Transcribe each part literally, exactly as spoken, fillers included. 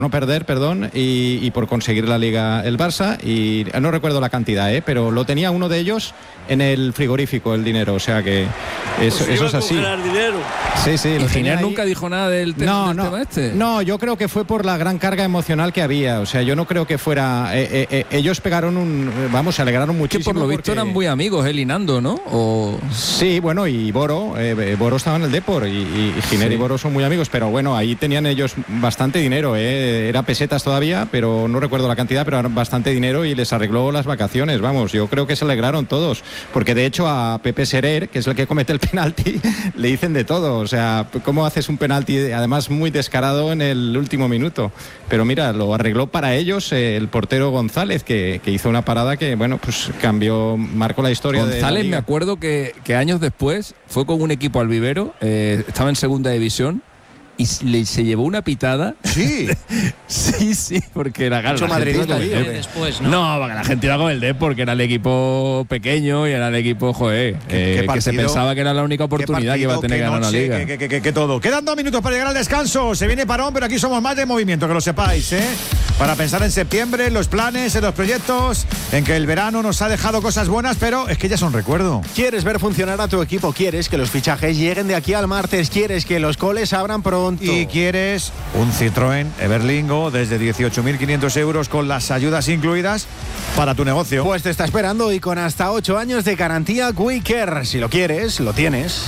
no perder, perdón, y, y por conseguir la Liga el Barça, y no recuerdo la cantidad, ¿eh? Pero lo tenía uno de ellos en el frigorífico, el dinero, o sea que eso, pues eso es así. Dinero. Sí, sí. ¿Y Giner nunca dijo nada del, te- no, del no, tema este? No, yo creo que fue por la gran carga emocional que había, o sea, yo no creo que fuera... Eh, eh, eh, ellos pegaron un... Vamos, se alegraron muchísimo. Que por lo visto porque... eran muy amigos, él y Nando, ¿no? O... Sí, bueno, y Boro, eh, Boro estaba en el Depor, y, y Giner sí. y Boro son muy amigos, pero bueno, ahí tenían ellos bastante dinero, ¿eh? Era pesetas todavía, pero no recuerdo la cantidad, pero era bastante dinero y les arregló las vacaciones, vamos, yo creo que se alegraron todos, porque de hecho a Pepe Serer, que es el que comete el penalti, le dicen de todo, o sea, ¿cómo haces un penalti además muy descarado en el último minuto? Pero mira, lo arregló para ellos eh, el portero González, que, que hizo una parada que, bueno, pues cambió, marcó la historia. González, de la Liga. Me acuerdo que, que años después fue con un equipo al vivero, eh, estaba en segunda división, y le, se llevó una pitada. Sí. sí, sí, porque era Mucho madridista allí, ¿eh? Después, ¿no? No, porque la gente iba con el Dep porque era el equipo pequeño y era el equipo, joder, ¿Qué, eh, qué que se pensaba que era la única oportunidad que iba a tener que ganar una liga. Que, que, que, que todo. Quedan dos minutos para llegar al descanso. Se viene parón, pero aquí somos más de movimiento, que lo sepáis, ¿eh? Para pensar en septiembre, en los planes, en los proyectos, en que el verano nos ha dejado cosas buenas, pero es que ya son recuerdo. ¿Quieres ver funcionar a tu equipo? ¿Quieres que los fichajes lleguen de aquí al martes? ¿Quieres que los coles abran pronto? Y quieres un Citroën Everlingo desde dieciocho mil quinientos euros con las ayudas incluidas para tu negocio. Pues te está esperando y con hasta ocho años de garantía Quickear. Si lo quieres, lo tienes.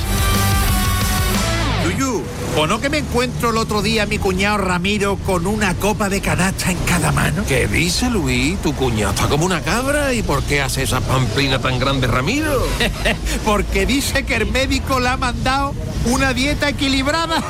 Yuyu, ¿o no que me encuentro el otro día a mi cuñado Ramiro con una copa de canasta en cada mano? ¿Qué dice, Luis? Tu cuñado está como una cabra. ¿Y por qué hace esa pamplina tan grande, Ramiro? Porque dice que el médico le ha mandado una dieta equilibrada.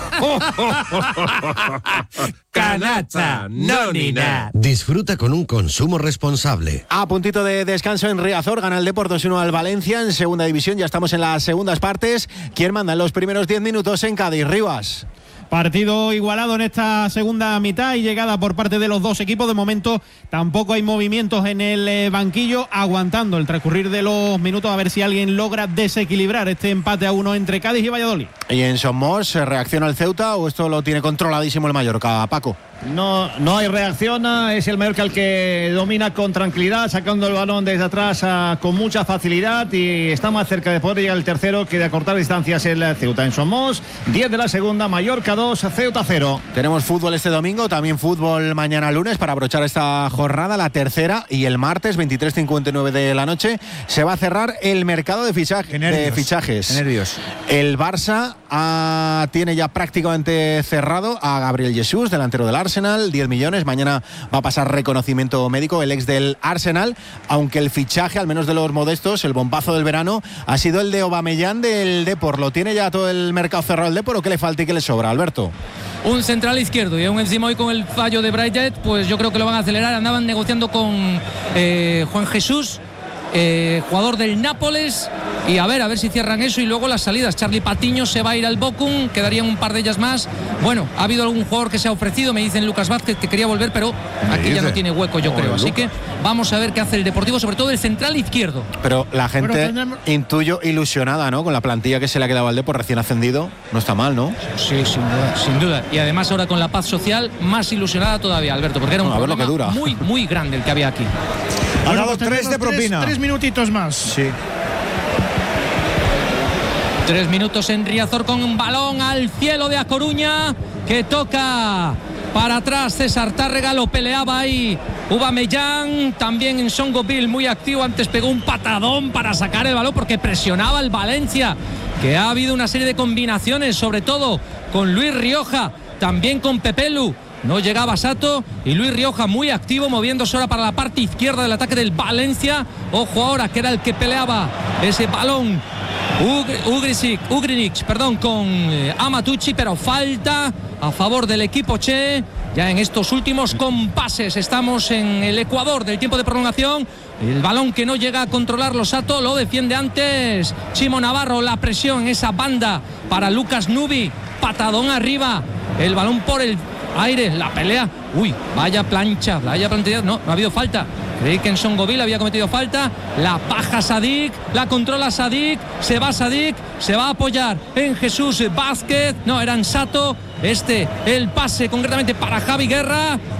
Canasta, no ni nada. Disfruta con un consumo responsable. A puntito de descanso en Riazor, gana el Depor dos uno al Valencia en segunda división. Ya estamos en las segundas partes. ¿Quién manda en los primeros diez minutos en Cádiz? Rivas. Partido igualado en esta segunda mitad y llegada por parte de los dos equipos. De momento tampoco hay movimientos en el eh, banquillo, aguantando el transcurrir de los minutos a ver si alguien logra desequilibrar este empate a uno entre Cádiz y Valladolid. ¿Y en Somos se reacciona el Ceuta o esto lo tiene controladísimo el Mallorca, Paco? No, no hay reacción, es el Mallorca el que domina con tranquilidad, sacando el balón desde atrás a, con mucha facilidad, y está más cerca de poder llegar el tercero que de acortar distancias el Ceuta. En Somos, diez de la segunda, Mallorca dos, Ceuta cero. Tenemos fútbol este domingo, también fútbol mañana lunes para abrochar esta jornada, la tercera, y el martes veintitrés cincuenta y nueve de la noche se va a cerrar el mercado de, fichaje, de fichajes. Nervios. El Barça ah, tiene ya prácticamente cerrado a Gabriel Jesús, delantero del Arsenal, diez millones, mañana va a pasar reconocimiento médico, el ex del Arsenal, aunque el fichaje, al menos de los modestos, el bombazo del verano, ha sido el de Aubameyang del Depor. ¿Lo tiene ya todo el mercado cerrado el Depor o qué le falta y qué le sobra, Alberto? Un central izquierdo y aún encima hoy con el fallo de Bright, pues yo creo que lo van a acelerar. Andaban negociando con eh, Juan Jesús, eh, jugador del Nápoles, y a ver, a ver si cierran eso. Y luego las salidas, Charlie Patiño se va a ir al Bochum, quedarían un par de ellas más. Bueno, ha habido algún jugador que se ha ofrecido, me dicen Lucas Vázquez que quería volver, pero aquí dice? ya no tiene hueco, yo oh, creo, así que vamos a ver qué hace el Deportivo, sobre todo el central izquierdo. Pero la gente, bueno, tenemos... intuyo, ilusionada, ¿no? Con la plantilla que se le ha quedado al Depor recién ascendido, no está mal, ¿no? Sí, sin duda, sin duda. Y además ahora con la paz social, más ilusionada todavía, Alberto, porque era un bueno, problema a ver lo que dura. muy, muy grande el que había aquí. Ha bueno, dado pues tres de propina. Tres, tres minutitos más. Sí. Tres minutos en Riazor con un balón al cielo de A Coruña que toca para atrás César Tárrega, lo peleaba ahí Aubameyang, también en Songoville muy activo, antes pegó un patadón para sacar el balón porque presionaba el Valencia, que ha habido una serie de combinaciones, sobre todo con Luis Rioja, también con Pepelu. No llegaba Sato y Luis Rioja muy activo, moviéndose ahora para la parte izquierda del ataque del Valencia. Ojo ahora que era el que peleaba ese balón Ugrisic, Ugrinic, perdón, con eh, Amatucci, pero falta a favor del equipo Che. Ya en estos últimos compases estamos en el Ecuador del tiempo de prolongación. El balón que no llega a controlarlo Sato, lo defiende antes Chimo Navarro. La presión en esa banda para Lucas Nubi, patadón arriba, el balón por el aire, la pelea, uy, vaya plancha, vaya plancha, no, no ha habido falta. Creí que en Songoville había cometido falta. La baja Sadik, la controla Sadik, se va Sadik, se va a apoyar en Jesús Vázquez, no, era en Sato. Este, el pase concretamente para Javi Guerra.